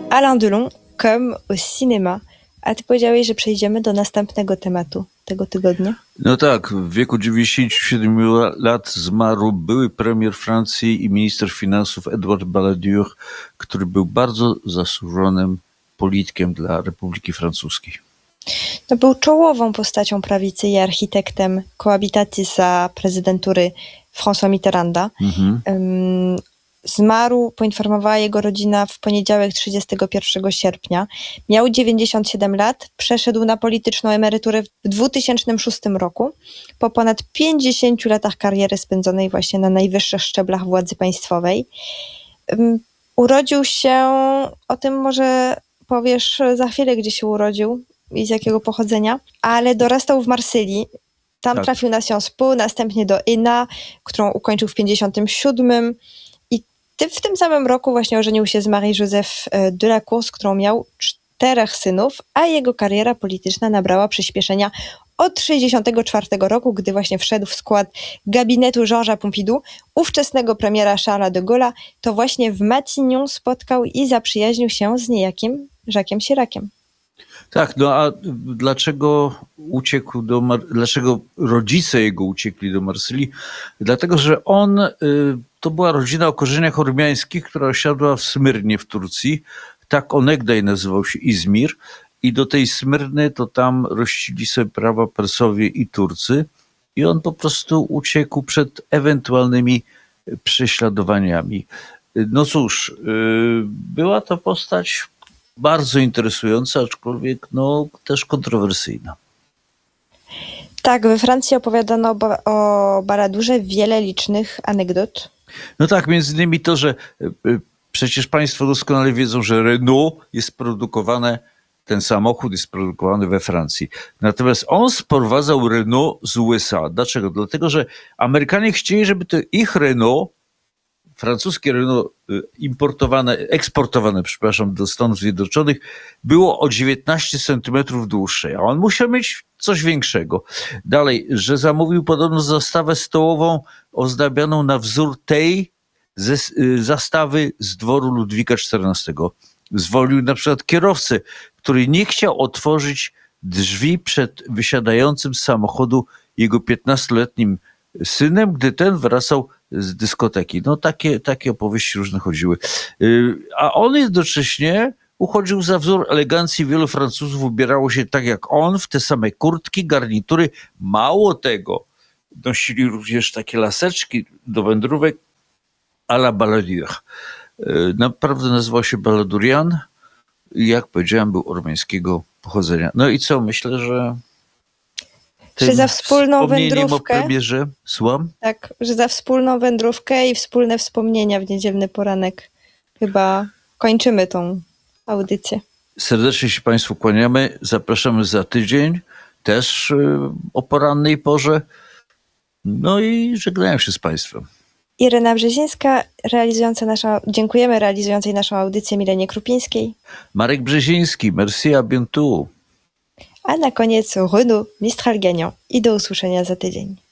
Alain Delon, comme au cinéma. A ty powiedziałeś, że przejdziemy do następnego tematu tego tygodnia. No tak, w wieku 97 lat zmarł były premier Francji i minister finansów Edouard Balladur, który był bardzo zasłużonym politykiem dla Republiki Francuskiej. To był czołową postacią prawicy i architektem koabitacji za prezydentury François Mitterranda. Zmarł, poinformowała jego rodzina w poniedziałek 31 sierpnia. Miał 97 lat, przeszedł na polityczną emeryturę w 2006 roku, po ponad 50 latach kariery spędzonej właśnie na najwyższych szczeblach władzy państwowej. Urodził się, o tym może powiesz za chwilę, gdzie się urodził i z jakiego pochodzenia, ale dorastał w Marsylii. Tam trafił na Sciences Po, następnie do ENA, którą ukończył w 57. W tym samym roku właśnie ożenił się z Marie-Joseph Delacour, z którą miał 4 synów, a jego kariera polityczna nabrała przyspieszenia od 1964 roku, gdy właśnie wszedł w skład gabinetu Georgesa Pompidou, ówczesnego premiera Charlesa de Gaulle'a. To właśnie w Matignon spotkał i zaprzyjaźnił się z niejakim Jacques'em Chiraciem. Tak, no a dlaczego dlaczego rodzice jego uciekli do Marsylii? Dlatego, że to była rodzina o korzeniach ormiańskich, która osiadła w Smyrnie w Turcji. Tak onegdaj nazywał się Izmir. I do tej Smyrny to tam rościli sobie prawa Persowie i Turcy. I on po prostu uciekł przed ewentualnymi prześladowaniami. No cóż, była to postać bardzo interesująca, aczkolwiek też kontrowersyjna. Tak, we Francji opowiadano o Balladurze wiele licznych anegdot. No tak, między innymi to, że przecież państwo doskonale wiedzą, że Renault ten samochód jest produkowany we Francji. Natomiast on sprowadzał Renault z USA. Dlaczego? Dlatego, że Amerykanie chcieli, żeby to ich Renault, francuskie Renault eksportowane do Stanów Zjednoczonych było o 19 centymetrów dłuższe, a on musiał mieć coś większego. Dalej, że zamówił podobno zastawę stołową ozdabianą na wzór tej zastawy z dworu Ludwika XIV. Zwolnił na przykład kierowcę, który nie chciał otworzyć drzwi przed wysiadającym z samochodu jego 15-letnim synem, gdy ten wracał z dyskoteki. No takie opowieści różne chodziły. A on jednocześnie uchodził za wzór elegancji. Wielu Francuzów ubierało się tak jak on, w te same kurtki, garnitury. Mało tego, nosili również takie laseczki do wędrówek à la Balladur. Naprawdę nazywał się Balladurian i jak powiedziałem, był ormiańskiego pochodzenia. No i co? Myślę, że za wspólną wędrówkę. O premierze, słucham? Tak, że za wspólną wędrówkę i wspólne wspomnienia w niedzielny poranek chyba kończymy tą audycję. Serdecznie się Państwu kłaniamy. Zapraszamy za tydzień, też o porannej porze. No i żegnają się z Państwem. Irena Brzezińska, dziękujemy realizującej naszą audycję Milenie Krupińskiej. Marek Brzeziński, merci, à bientôt. A na koniec Renault Mistral Gagnant i do usłyszenia za tydzień.